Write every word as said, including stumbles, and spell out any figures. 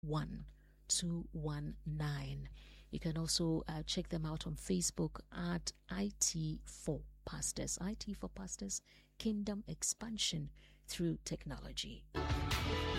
one two one nine. You can also uh, check them out on Facebook at I T for Pastors. I T for Pastors, Kingdom Expansion through Technology.